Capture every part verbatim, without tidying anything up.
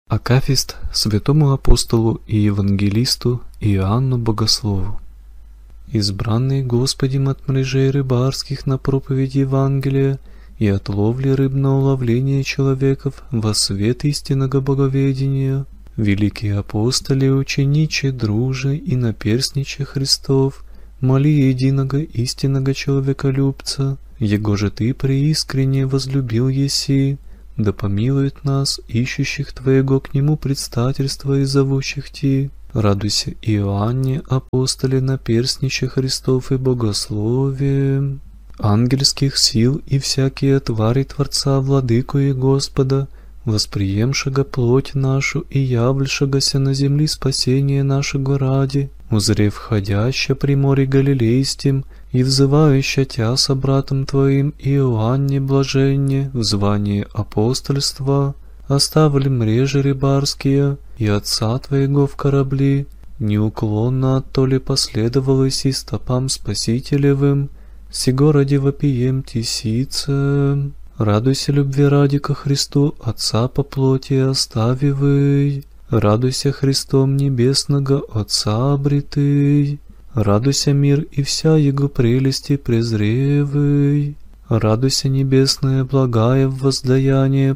Акафист святому апостолу и евангелисту Иоанну Богослову. Избранный Господем от мрежей рыбарских на проповедь Евангелия и от ловли рыбного ловления человеков во свет истинного боговедения, великие апостоли, учениче, друже и наперстниче Христов, моли единого истинного человеколюбца, его же ты преискренне возлюбил еси, да помилует нас, ищущих Твоего к Нему предстательства и зовущих Ти. Радуйся, Иоанне, апостоле, наперстниче Христов и богословие, ангельских сил и всякие твари Творца, Владыку и Господа, восприемшего плоть нашу и являвшегося на земли спасение нашего ради, узрев ходяща при море Галилейским и взывающа Тя со братом Твоим Иоанне блаженне в звании апостольства, оставили мрежи рыбарские и Отца Твоего в корабли, неуклонно оттоле последовал иси стопам Спасителевым, сего ради вопием тисице. Радуйся любви ради ко Христу, Отца по плоти оставивый, радуйся Христом небесного Отца обретый, радуйся мир и вся Его прелести презревый, радуйся небесная благая в воздаяние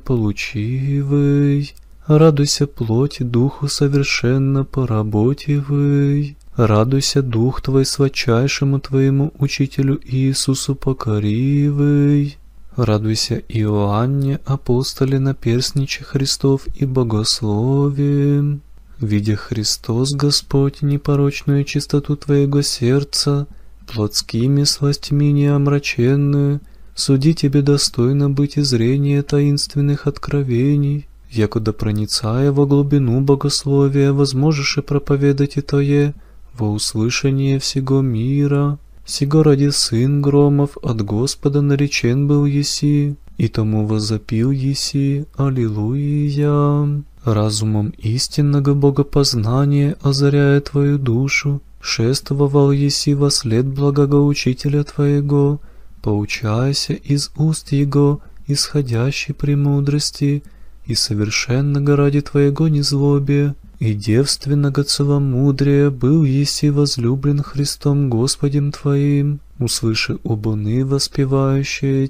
получивый, радуйся плоти Духу совершенно поработивый, радуйся Дух Твой святчайшему Твоему Учителю Иисусу покоривый. Радуйся, Иоанне, апостоле, наперстниче Христов и богословие, видя Христос, Господь, непорочную чистоту Твоего сердца, плотскими сластьми неомраченную, суди Тебе достойно быть и зрения таинственных откровений, якуда проницая во глубину богословия, возможешь и проповедать и Тое во услышание всего мира. Сего ради Сын Громов от Господа наречен был еси, и тому возопил еси, Аллилуйя. Разумом истинного богопознания, озаряя Твою душу, шествовал еси во след благого Учителя Твоего, поучайся из уст Его, исходящей премудрости, и совершенного ради Твоего незлобия, и девственного целомудрия был еси возлюблен Христом Господем Твоим, услыши обуны воспевающие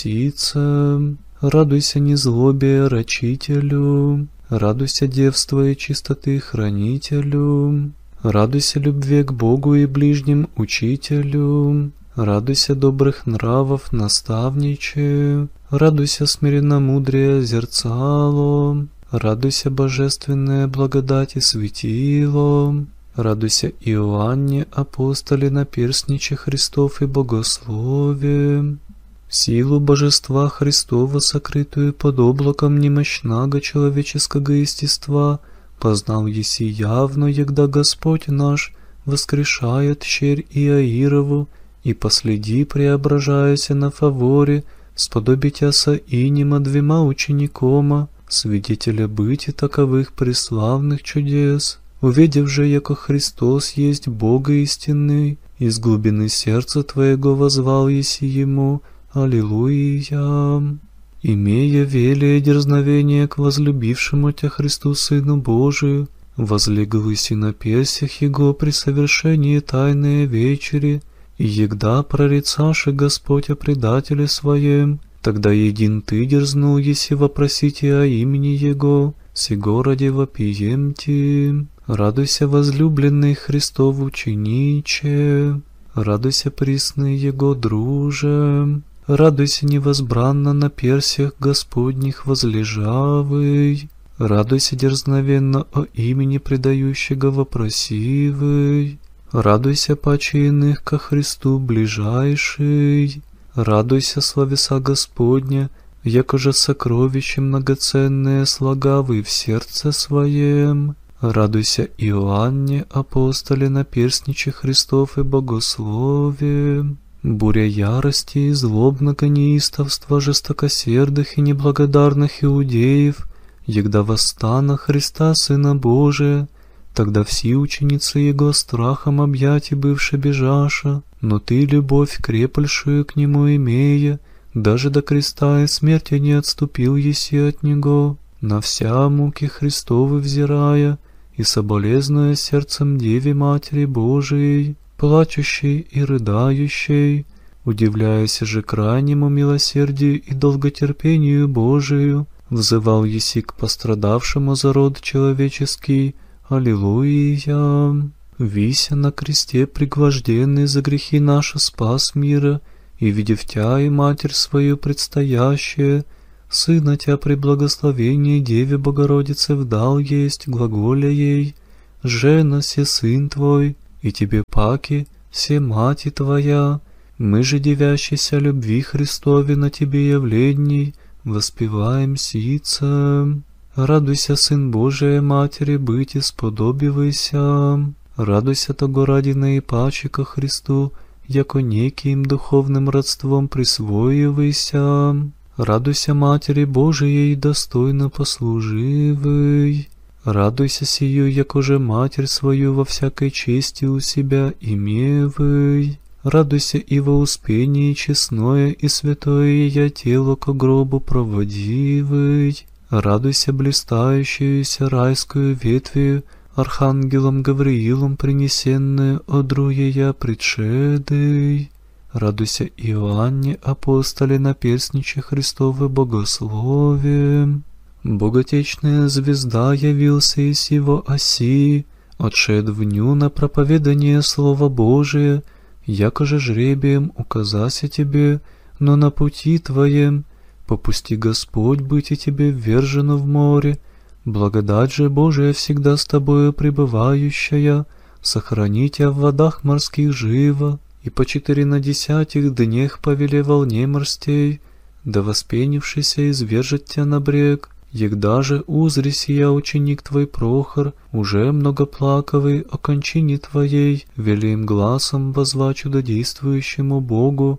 тисица. Радуйся незлобия рачителю, радуйся девства и чистоты хранителю, радуйся любви к Богу и ближним учителю, радуйся добрых нравов наставниче, радуйся смиренномудрия зерцало, радуйся божественная благодать и светило, радуйся Иоанне, апостоле, наперстниче Христов и богословие, силу божества Христова, сокрытую под облаком немощного человеческого естества, познал еси явно, егда Господь наш воскрешает щерь Иаирову, и последи, преображаяся на фаворе, сподобитяся инима двема ученикома, свидетеля быти таковых преславных чудес, увидев же, яко Христос есть Бога истинный, из глубины сердца Твоего возвал еси Ему, Аллилуйя. Имея велие дерзновение к возлюбившему Тя Христу Сыну Божию, возлегл еси на персях Его при совершении тайные вечери, и егда прорицаше Господь о предателе Своем, тогда един Ты дерзнул еси вопросить и о имени Его, сего ради вопием Ти. Радуйся, возлюбленный Христов учениче, радуйся, присный Его друже, радуйся невозбранно на персях Господних возлежавый, радуйся дерзновенно о имени предающего вопросивый, радуйся паче иных ко Христу ближайший, радуйся, славеса Господня, яко же сокровище многоценное слагавый в сердце своем. Радуйся, Иоанне, апостоле, наперстниче Христов и богословие. Буря ярости и злобного неистовства жестокосердых и неблагодарных иудеев, егда восстана Христа Сына Божия, тогда все ученицы Его страхом объяти бывше бежаша, но Ты, любовь крепольшую к Нему имея, даже до креста и смерти не отступил еси от Него. на вся муки Христовы взирая, и соболезнуя сердцем Деве Матери Божией, плачущей и рыдающей, удивляясь же крайнему милосердию и долготерпению Божию, взывал еси к пострадавшему за род человеческий. Аллилуйя! Вися на кресте пригвожденный за грехи наши спас мира, и, видев Тя и Матерь свою предстоящее, Сына Тя при благословении Деве Богородице вдал есть, глаголя ей: «Жена, се Сын Твой, и Тебе паки, се Мати Твоя». Мы же, девящейся любви Христове на Тебе явленней, воспеваем сице. Радуйся, Сын Божия Матери, быть и сподобивайся. Радуйся того ради наипаче ко Христу, яко неким духовным родством присвоивайся. Радуйся, Матери Божией, достойно послуживый. Радуйся сию, яко же Матерь свою во всякой чести у себя имевый. Радуйся и во успении честное и святое я тело ко гробу проводивый. Радуйся блистающуюся райскую ветвью, архангелом Гавриилом принесенную одруя я предшедый. Радуйся Иоанне, апостоле наперстниче Христове богослове. Боготечная звезда явился из сего оси, отшед в ню на проповедание Слова Божия, яко же жребием указася тебе, но на пути твоем попусти Господь быть и тебе ввержено в море. Благодать же Божия всегда с тобою пребывающая, сохрани тебя в водах морских живо, и по четыринадесятых днях повеле волне морстей, да воспенившийся извержет тебя на брег. Егда же узри сия ученик твой Прохор, уже многоплаковый о кончине твоей, велим гласом возва чудодействующему Богу.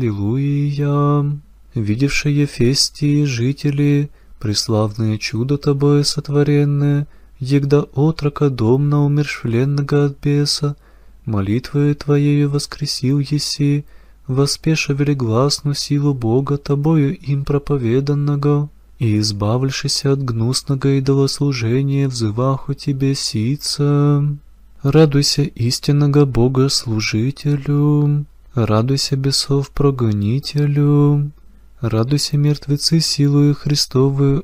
Аллилуйя! Видевши Ефестии жители, преславное чудо тобою сотворенное, егда отрока дом на умершвленного от беса, молитвою твоею воскресил еси, воспеша велигласну силу Бога тобою им проповеданного. И, избавившись от гнусного идолослужения, взываху тебе сица. Радуйся истинного Бога служителю, радуйся бесов прогонителю, радуйся мертвецы силою Христовую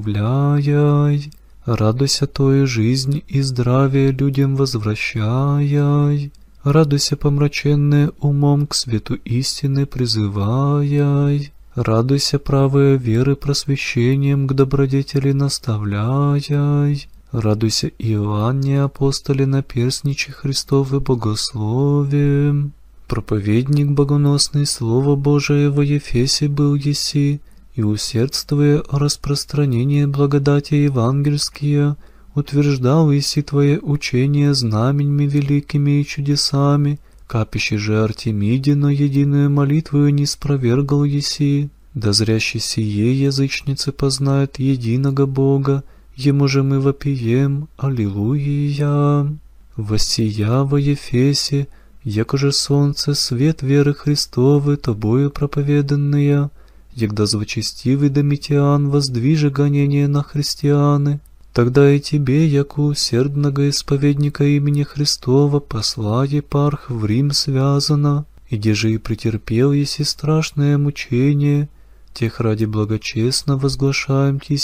оживляй, радуйся тою жизнь и здравие людям возвращай, радуйся помраченные умом к свету истины призывай. Радуйся, правая веры просвещением к добродетели наставляй. Радуйся, Иоанне, апостоле наперстниче Христове богослове. Проповедник богоносный Слово Божие во Ефесе был еси, и усердствуя о распространении благодати евангельские, утверждал еси твое учение знаменьми великими и чудесами. Капище же Артемидино единую молитвою не спровергал еси, да зряще сие язычницы познают единого Бога, ему же мы вопием. Аллилуйя! Воссия во Ефесе, яко же солнце свет веры Христовы тобою проповеданная, егда злочестивый Домитиан воздвиже гонение на христианы, тогда и тебе, яко усердного исповедника имени Христова, посла епарх в Рим связано, и где же и претерпел еси страшное мучение, тех ради благочестно возглашаем ти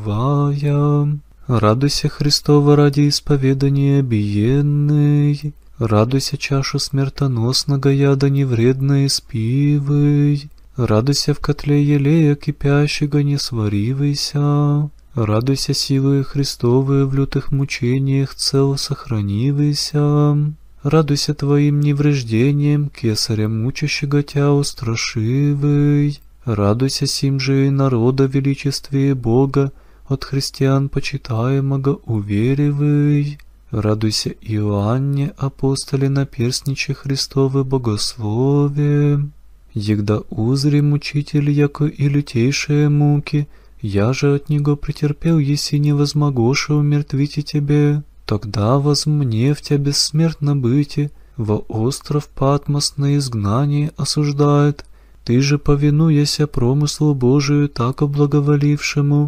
сицевая. Радуйся, Христова, ради исповедания биенной, радуйся, чашу смертоносного яда невредно испивый, радуйся, в котле елея кипящего не сваривайся. Радуйся, силою Христовою в лютых мучениях цело сохранивайся. Радуйся твоим невреждением, кесаря мучащего тя устрашивый. Радуйся сим же и народа величестве Бога, от христиан почитаемого уверивый. Радуйся, Иоанне, апостоле наперстниче Христове богослове. Егда узри мучитель, яко и лютейшие муки, я же от него претерпел, еси не возмогоша умертвите тебе, тогда возмне в тебя бессмертно быти, во остров Патмос на изгнание осуждает, ты же, повинуяся промыслу Божию, так облаговолившему,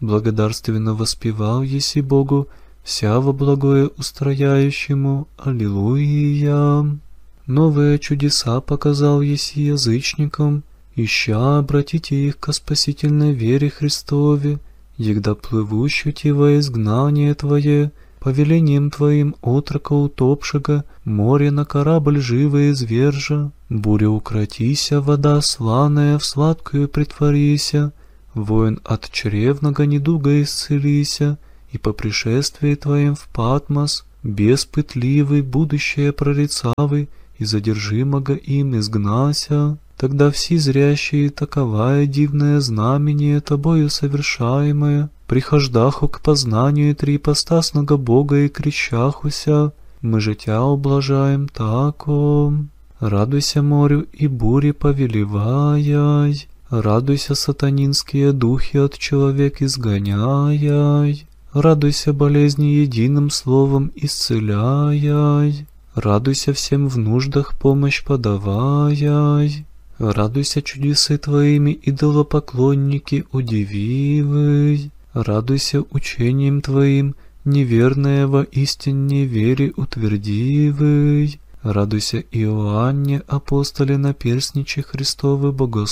благодарственно воспевал еси Богу, вся во благое устрояющему. Аллилуйя. Новые чудеса показал еси язычникам, ища обратите их ко спасительной вере Христове, егда плывущути во изгнание Твое, повелением Твоим отрока утопшего, море на корабль живое извержа, буря укротися, вода сланая в сладкую притворися, воин от чревного недуга исцелися, и по пришествии Твоим в Патмос, бес пытливый, будущее прорицавый, и задержимого им изгнася. Тогда все зрящие таковая дивное знамение Тобою совершаемое, прихождаху к познанию триипостасного Бога и крещахуся, мы же Тя ублажаем тако. Радуйся морю и буре повелеваяй, радуйся сатанинские духи от человека изгоняяй, радуйся болезни единым словом исцеляяй, радуйся всем в нуждах помощь подаваяй, радуйся чудесы Твоими, идолопоклонники удививый, радуйся учением Твоим, неверное во истинне вере утвердивый, радуйся Иоанне, апостоле наперстниче Христовы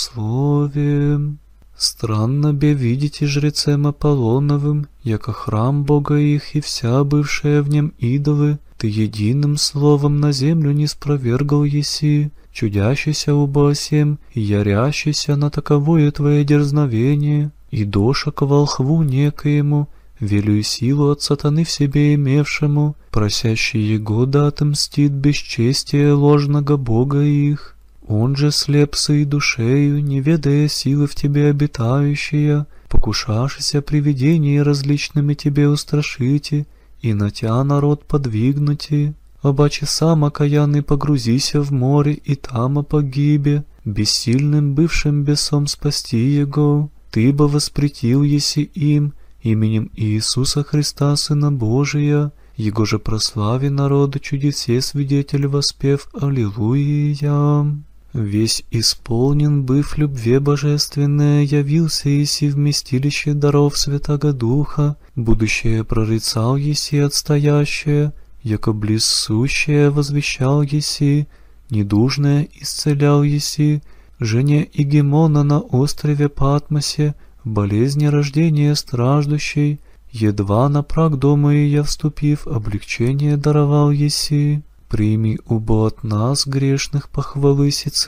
богослове. Странно бе видите жрецем Аполлоновым, яко храм Бога их и вся бывшая в нем идолы, Ты единым словом на землю не спровергал еси, чудящийся убасем и ярящийся на таковое Твое дерзновение, и доша к волхву некоему, велю силу от сатаны в себе имевшему, просящий его да отмстит бесчестие ложного Бога их. Он же слеп и душею, не ведая силы в тебе обитающая, покушавшийся привидений различными тебе устрашите, и на тя народ подвигнути. Обаче сам окаянный погрузися в море, и там погибе, бессильным бывшим бесом спасти его. Ты бы воспретил еси им, именем Иисуса Христа, Сына Божия, Его же прослави народу чудесе свидетель воспев Аллилуйя. Весь исполнен, быв любве божественное, явился еси вместилище даров Святаго Духа, будущее прорицал еси отстоящее, яко близсущее возвещал еси, недужное исцелял еси, жене Игемона на острове Патмосе, в болезни рождения страждущей, едва на праг дома ее вступив, облегчение даровал еси. Прими убо от нас, грешных, похвалы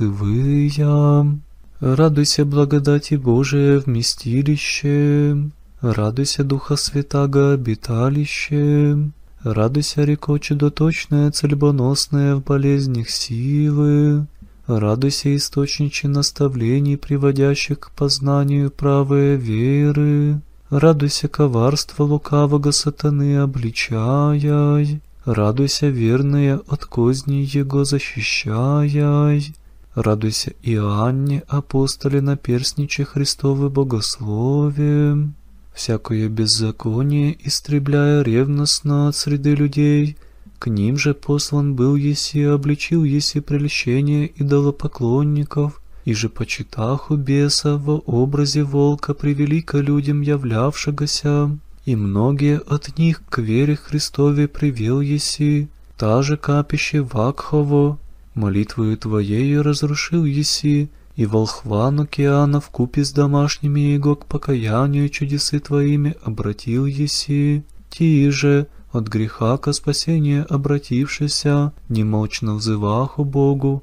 сицевыя. Радуйся благодати Божия вместилище, радуйся Духа Святаго обиталище, радуйся реко чудоточная, цельбоносная в болезнях силы, радуйся источниче наставлений, приводящих к познанию правой веры, радуйся коварство лукавого сатаны обличаяй, радуйся верные от козней его защищаяй, радуйся Иоанне, апостоле наперстниче Христовы богослове, всякое беззаконие истребляя ревностно от среды людей, к ним же послан был еси, обличил еси прельщение идолопоклонников, и же почитаху беса во образе волка превелико людям являвшегося, и многие от них к вере Христове привел еси, та же капище Вакхово, молитвою Твоею разрушил еси, и волхван океана вкупе с домашними его к покаянию чудесы Твоими обратил еси, ти же, от греха ко спасению обратившися, немощно взываху Богу,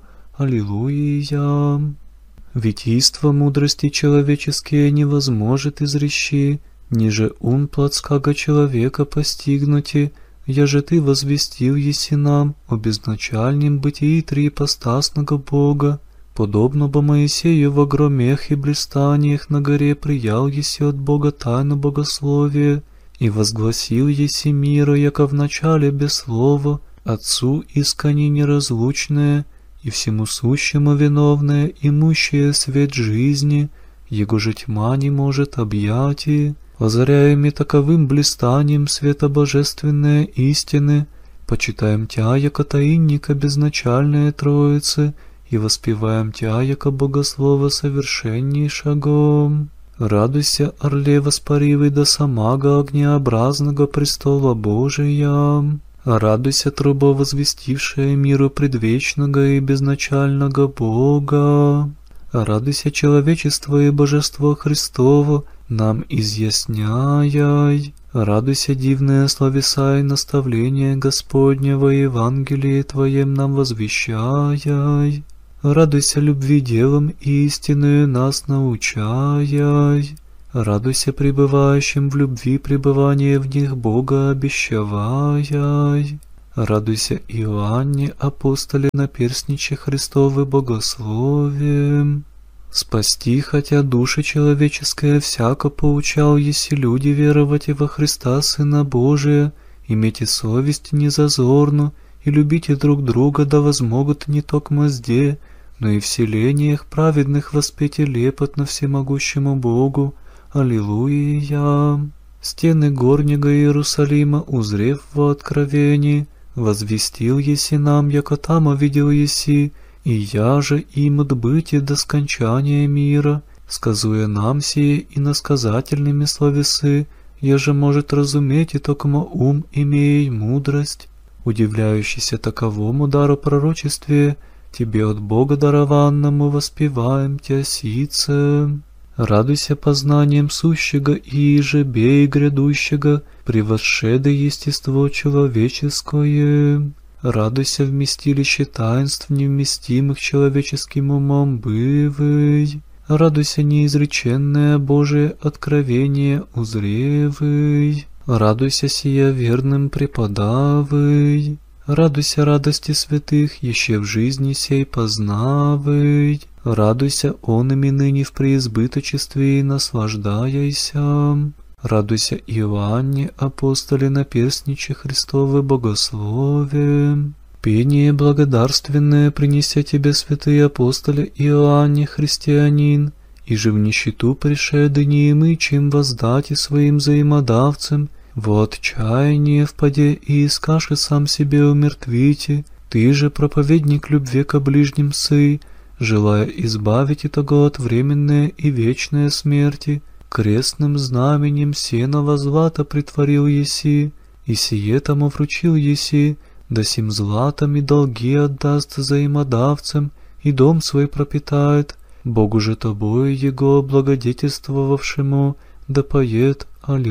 Аллилуйя. Витийство мудрости человеческие невозможет изрещи, ниже ум плотского человека постигнути, яже Ты возвестил еси нам о безначальном бытии триипостасного Бога, подобно бы Моисею во громех и блистаниях на горе приял еси от Бога тайну богословия, и возгласил еси мира, яко в начале без слова, Отцу искони неразлучное, и всему сущему виновное, имущее свет жизни, его же тьма не может объять, и, озаряеми таковым блистанием света божественной истины, почитаем Тя, яко таинника безначальная Троицы, и воспеваем Тя, яко богослова совершеннейшего. Радуйся, орле воспаривый до самого огнеобразного престола Божия. Радуйся, труба, возвестившая миру предвечного и безначального Бога. Радуйся, человечество и божество Христово, нам изъясняй. Радуйся, дивное словеса и наставление Господнего Евангелие Твоем нам возвещай. Радуйся, любви делом истинную нас научай. Радуйся, пребывающим в любви пребывание в них Бога обещавай. Радуйся, Иоанне, апостоле, наперстниче Христовы богословием. Спасти, хотя души человеческое всяко поучал, еси люди веровать и во Христа Сына Божия, имейте совесть незазорну, и любите друг друга, да возмогут не только мзде, но и в селениях праведных воспеть и лепот на всемогущему Богу. Аллилуйя! Стены горнего Иерусалима, узрев во откровении, возвестил еси нам, яко там увидел еси, и я же им отбытие до скончания мира, сказуя нам сие и насказательными словесы, я же может разуметь и токмо ум имей мудрость. Удивляющийся таковому дару пророчестве, тебе от Бога дарованному воспеваем тя сице. Радуйся познанием сущего и же бей грядущего, превосшеде естество человеческое. Радуйся вместилище таинств, невместимых человеческим умом бывый. Радуйся неизреченное Божие откровение узревый. Радуйся сия верным преподавый. Радуйся радости святых, еще в жизни сей познавый. Радуйся онными ныне в преизбыточестве и наслаждаяйся. Радуйся, Иоанне, апостоле, наперстниче Христовы богословие. Пение благодарственное принеся тебе, святые апостоле Иоанне, христианин, и же в нищету пришеды неимычим воздати своим взаимодавцам, во отчаяние впаде и искаши сам себе умертвите, ты же, проповедник любви ко ближним сы, желая избавить итого от временной и вечной смерти, крестным знаменем сеного злата притворил еси, и сие тому вручил еси, да сим златом и долги отдаст взаимодавцам, и дом свой пропитает, Богу же тобою его благодетельствовавшему, да поет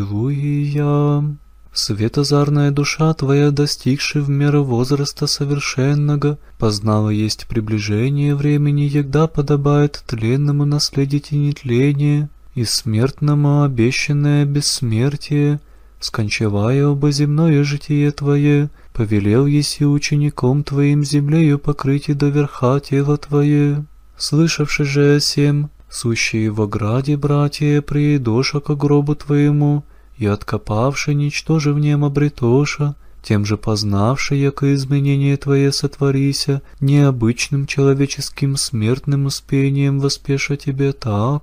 Аллилуйя. Светозарная душа твоя, достигши в меру возраста совершенного, познала есть приближение времени, егда подобает тленному наследить и нетление, и смертному обещанное бессмертие, скончавая оба земное житие твое, повелел еси учеником твоим землею покрыть и до верха тело твое. Слышавши же о сем, сущие в ограде братья приидоша ко гробу твоему, и откопавши ничтоже в нем обретоша, тем же познавши, яко изменение твое сотворися, необычным человеческим смертным успением воспеша тебе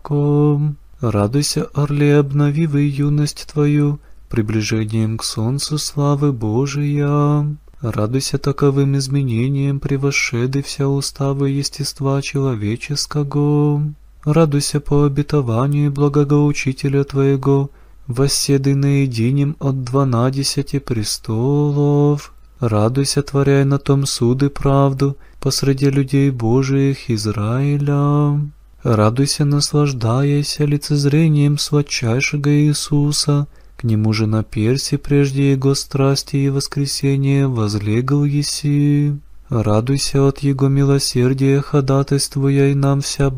тако. Радуйся, орле, обновивый юность твою, приближением к солнцу славы Божия. Радуйся таковым изменением, превосшеды вся уставы естества человеческого. Радуйся по обетованию благого учителя твоего, восседай наединем от дванадесяти престолов. Радуйся, творяй на том суды правду посреди людей Божиих Израиля. Радуйся, наслаждаясь лицезрением сладчайшего Иисуса, к нему же на персе прежде его страсти и воскресения возлегал еси. Радуйся от его милосердия, ходатайствуя и нам вся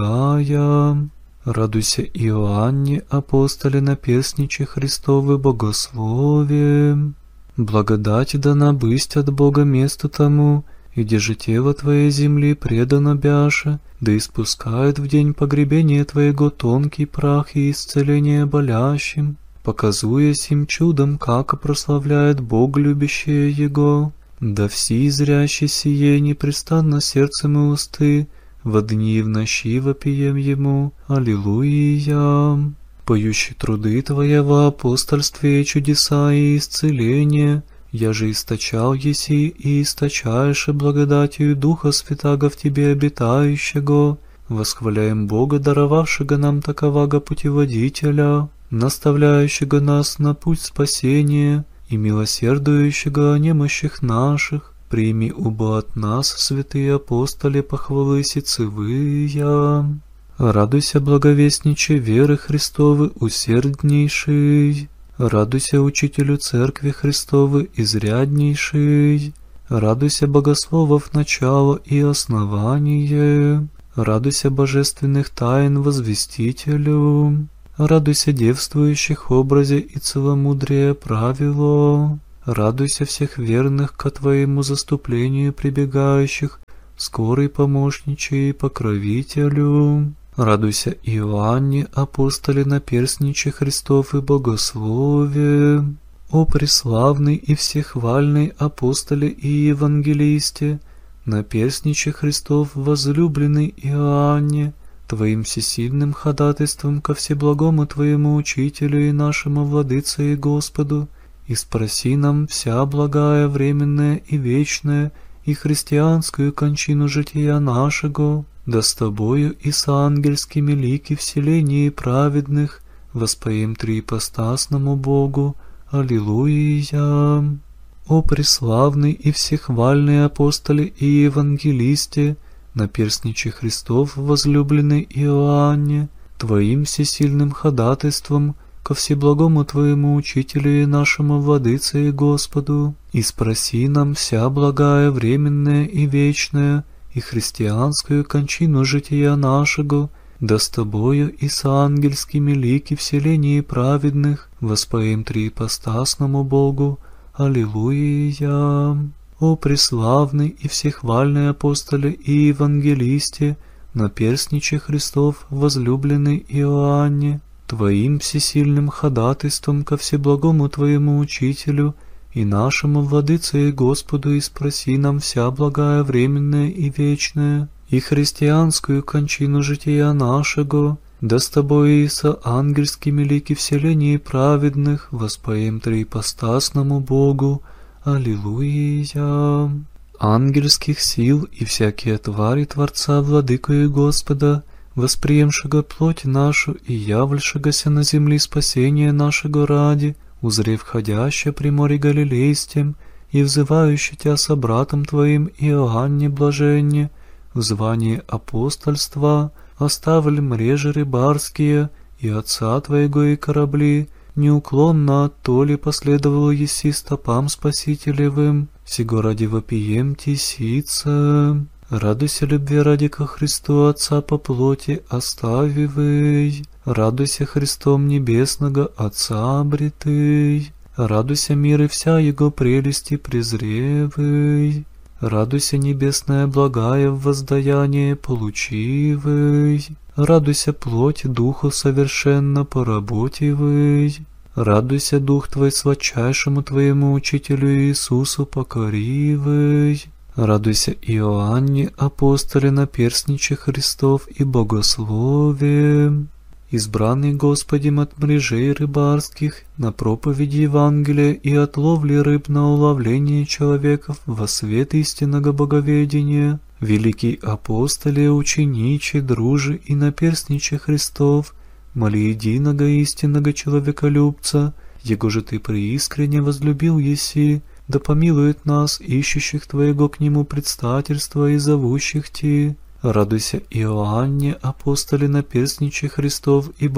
благая. Радуйся, Иоанне, апостоле, наперстниче Христовы богословие. Благодать дана бысть от Бога месту тому, и где тело твоей земли предано бяше, да испускает в день погребения твоего тонкий прах и исцеление болящим, показуясь им чудом, как прославляет Бог любящее его. Да все зрящие сие непрестанно сердцем и усты, во дни и в ночи вопием ему Аллилуйя. Поющий труды твоя во апостольстве, чудеса и исцеления, я же источал еси и источаешь благодатью Духа Святаго в тебе обитающего, восхваляем Бога, даровавшего нам таковаго путеводителя, наставляющего нас на путь спасения и милосердующего о немощах наших. Прими убо от нас, святые апостоли, похвалы сицевыя. Радуйся, благовестниче веры Христовы усерднейший. Радуйся, учителю Церкви Христовы изряднейший. Радуйся, богословов начало и основание. Радуйся, божественных тайн возвестителю. Радуйся, девствующих образе и целомудрие правило. Радуйся всех верных ко Твоему заступлению прибегающих, скорый помощниче и покровителю. Радуйся, Иоанне, апостоле, наперстниче Христов и богослове. О преславный и всехвальный апостоле и евангелисте, наперстниче Христов, возлюбленный Иоанне, Твоим всесильным ходатайством ко всеблагому Твоему Учителю и нашему Владыце и Господу, и спроси нам вся благая, временная и вечная, и христианскую кончину жития нашего, да с Тобою и с ангельскими лики вселении праведных воспоем триипостасному Богу. Аллилуйя! О преславный и всехвальный апостоле и евангелисте, наперстниче Христов, возлюбленный Иоанне, Твоим всесильным ходатайством ко всеблагому Твоему Учителю и нашему Владыце и Господу, и спроси нам вся благая, временная и вечная, и христианскую кончину жития нашего, да с Тобою и с ангельскими лики вселении праведных воспоем триипостасному Богу. Аллилуйя! О преславный и всехвальный апостоле и евангелисте, наперстниче Христов, возлюбленный Иоанне, Твоим всесильным ходатайством ко всеблагому Твоему Учителю и нашему Владыце и Господу, и спроси нам вся благая, временная и вечная, и христианскую кончину жития нашего, да с Тобой и со ангельскими лики вселении праведных воспоем триипостасному Богу. Аллилуйя! Ангельских сил и всякие твари Творца, Владыку и Господа, восприемшего плоть нашу и являвшегося на земли спасения нашего ради, узрев ходяще при море Галилейском и взывающий Тя собратом Твоим Иоанне блаженне, в звании апостольства, оставили мрежи рыбарские и отца Твоего и корабли, неуклонно оттоли последовало еси стопам спасителевым, сего ради вопием тесица. Радуйся, любви ради ко Христу Отца по плоти оставивый, радуйся Христом небесного Отца обретый, радуйся мир и вся Его прелести презревый, радуйся небесная благая в воздаяние получивый, радуйся плоть Духу совершенно поработивый, радуйся Дух Твой сладчайшему Твоему Учителю Иисусу покоривый. Радуйся, Иоанне, апостоле, наперстниче Христов и богослове, избранный Господем от мрежей рыбарских, на проповеди Евангелия и от ловли рыб на уловление человеков во свет истинного боговедения, великий апостоле, учениче, друже и наперстниче Христов, моли единого истинного человеколюбца, его же Ты преискренне возлюбил еси, да помилует нас, ищущих Твоего к Нему предстательства и зовущих Ти. Радуйся, Иоанне, апостоле, наперстниче Христов и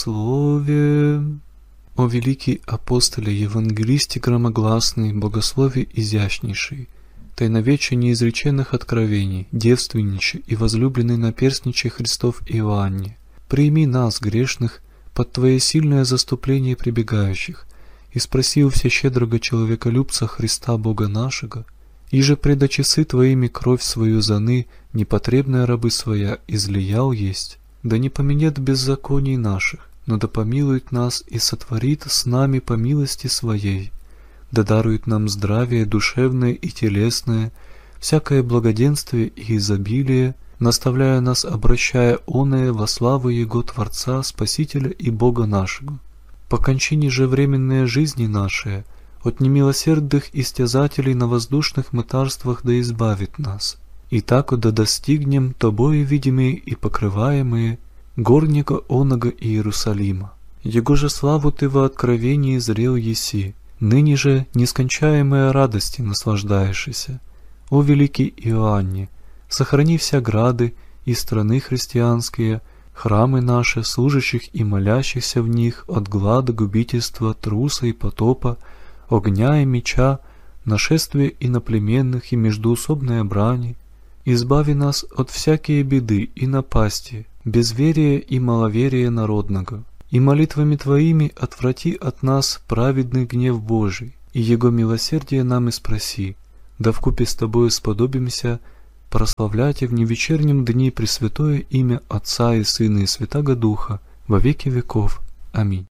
богослове. О великий апостоле, евангелисте громогласный, богослове изящнейший, тайновече неизреченных откровений, девственниче и возлюбленный наперстниче Христов Иоанне, прими нас, грешных, под Твое сильное заступление прибегающих, и спроси у всещедрого человеколюбца Христа Бога нашего, иже преда часы Твоими кровь свою заны, непотребная рабы своя, излиял есть, да не поменет беззаконий наших, но да помилует нас и сотворит с нами по милости Своей, да дарует нам здравие душевное и телесное, всякое благоденствие и изобилие, наставляя нас, обращая оное во славу Его Творца, Спасителя и Бога нашего. По кончине же временной жизни нашей, от немилосердных истязателей на воздушных мытарствах да избавит нас, и так да достигнем Тобою видимые и покрываемые горнего оного Иерусалима. Его же славу Ты во откровении зрел еси, ныне же нескончаемая радости наслаждаешься. О великий Иоанне, сохрани вся грады и страны христианские, храмы наши, служащих и молящихся в них от глада, губительства, труса и потопа, огня и меча, нашествия иноплеменных и междоусобной брани. Избави нас от всякие беды и напасти, безверия и маловерия народного, и молитвами Твоими отврати от нас праведный гнев Божий, и Его милосердие нам испроси, да вкупе с Тобою сподобимся прославляйте в невечернем дни пресвятое имя Отца и Сына и Святаго Духа во веки веков. Аминь.